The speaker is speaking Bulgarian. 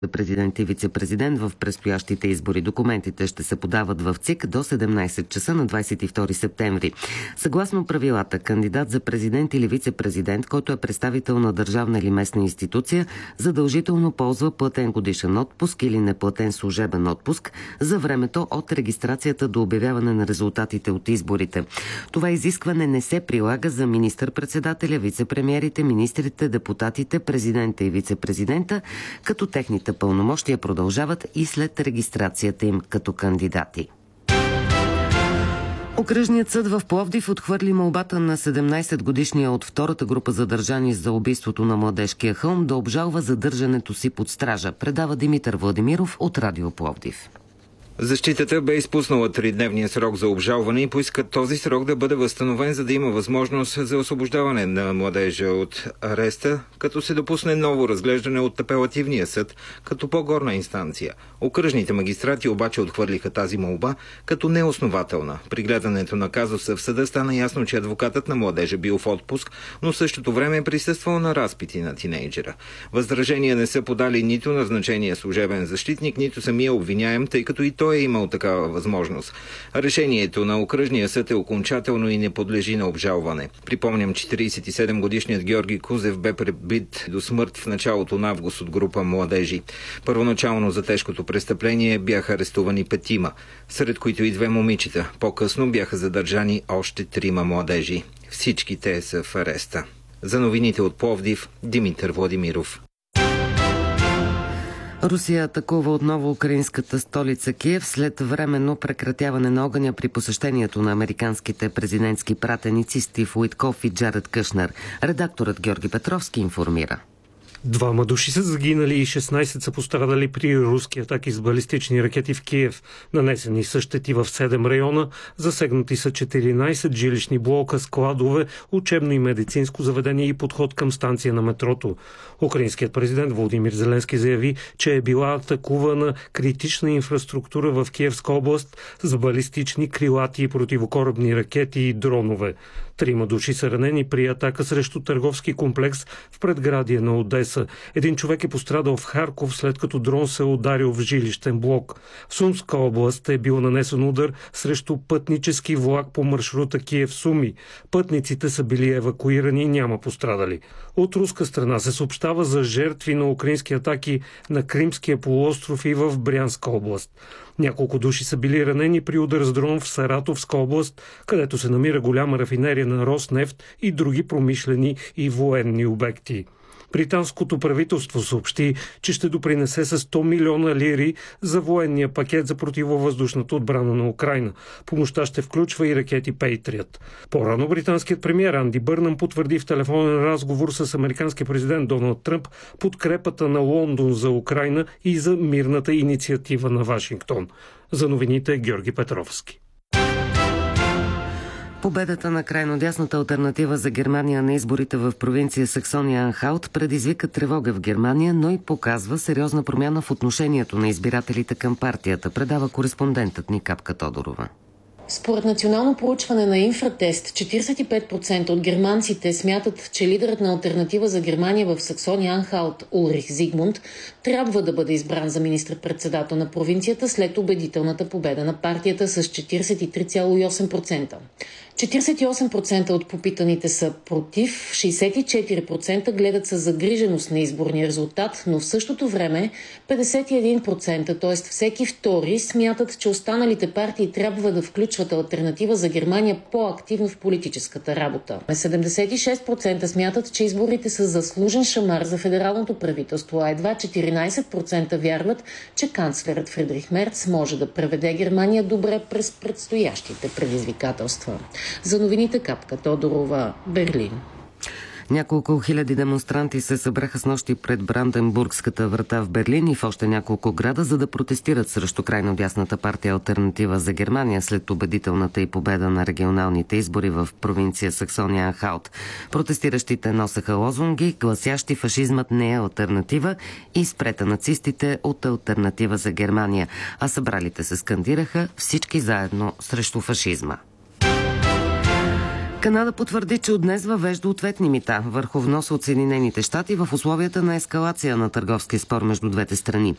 президент и вице-президент в предстоящите избори. Документите ще се подават в ЦИК до 17 часа на 22 септември. Съгласно правилата, кандидат за президент или вице-президент, който е представител на държавна или местна институция, задължително ползва платен годишен отпуск или неплатен служебен отпуск за времето от регистрацията до обявяване на резултатите от изборите. Това изискване не се прилага за министър-председателя, вице-премиерите, министрите, депутатите, президента и вице-президента, като техните пълномощия продължават и след регистрацията им като кандидати. Окръжният съд в Пловдив отхвърли молбата на 17-годишния от втората група задържани за убийството на Младежкия хълм да обжалва задържането си под стража, предава Димитър Владимиров от Радио Пловдив. Защитата бе изпуснала 3-дневния срок за обжалване и поиска този срок да бъде възстановен, за да има възможност за освобождаване на младежа от ареста, като се допусне ново разглеждане от апелативния съд като по-горна инстанция. Окръжните магистрати обаче отхвърлиха тази молба като неоснователна. При гледането на казуса в съда стана ясно, че адвокатът на младежа бил в отпуск, но в същото време е присъствал на разпити на тинейджера. Възражения не са подали нито назначения служебен защитник, нито самия обвиняем, тъй като и той е имал такава възможност. Решението на окръжния съд е окончателно и не подлежи на обжалване. Припомням, 47-годишният Георги Кузев бе пребит до смърт в началото на август от група младежи. Първоначално за тежкото престъпление бяха арестувани 5, сред които и 2 момичета. По-късно бяха задържани още 3 младежи. Всички те са в ареста. За новините от Пловдив, Димитър Владимиров. Русия атакува отново украинската столица Киев след временно прекратяване на огъня при посещението на американските президентски пратеници Стив Уитков и Джаред Кушнер. Редакторът Георги Петровски информира. 2 души са загинали и 16 са пострадали при руски атаки с балистични ракети в Киев. Нанесени са щети в 7 района, засегнати са 14 жилищни блока, складове, учебно и медицинско заведение и подход към станция на метрото. Украинският президент Володимир Зеленски заяви, че е била атакувана критична инфраструктура в Киевска област с балистични, крилати и противокорабни ракети и дронове. 3 души са ранени при атака срещу търговски комплекс в предградие на Одеса. Един човек е пострадал в Харков, след като дрон се е ударил в жилищен блок. В Сумска област е бил нанесен удар срещу пътнически влак по маршрута Киев-Суми. Пътниците са били евакуирани и няма пострадали. От руска страна се съобщава за жертви на украински атаки на Кримския полуостров и в Брянска област. Няколко души са били ранени при удар с дрон в Саратовска област, където се намира голяма рафинерия на Роснефт и други промишлени и военни обекти. Британското правителство съобщи, че ще допринесе с 100 милиона лири за военния пакет за противовъздушната отбрана на Украйна. Помощта ще включва и ракети Patriot. По-рано британският премиер Анди Бърнъм потвърди в телефонен разговор с американския президент Доналд Тръмп подкрепата на Лондон за Украйна и за мирната инициатива на Вашингтон. За новините Георги Петровски. Победата на крайнодясната алтернатива за Германия на изборите в провинция Саксония-Анхалт предизвика тревога в Германия, но и показва сериозна промяна в отношението на избирателите към партията, предава кореспондентът ни Капка Тодорова. Според национално проучване на Инфратест, 45% от германците смятат, че лидерът на алтернатива за Германия в Саксония-Анхалт Улрих Зигмунд трябва да бъде избран за министър-председател на провинцията след убедителната победа на партията с 43,8%. 48% от попитаните са против, 64% гледат със загриженост на изборния резултат, но в същото време 51%, т.е. всеки втори, смятат, че останалите партии трябва да включват алтернатива за Германия по-активно в политическата работа. 76% смятат, че изборите са заслужен шамар за федералното правителство, а едва 14% вярват, че канцлерът Фридрих Мерц може да преведе Германия добре през предстоящите предизвикателства. За новините Капка Тодорова, Берлин. Няколко хиляди демонстранти се събраха снощи пред Бранденбургската врата в Берлин и в още няколко града, за да протестират срещу крайнодясната партия Алтернатива за Германия след убедителната и победа на регионалните избори в провинция Саксония-Анхалт. Протестиращите носеха лозунги, гласящи фашизмът не е алтернатива и спрете нацистите от Алтернатива за Германия, а събралите се скандираха всички заедно срещу фашизма. Канада потвърди, че от днес въвежда ответни мита върху вноса от Съединените щати в условията на ескалация на търговския спор между двете страни.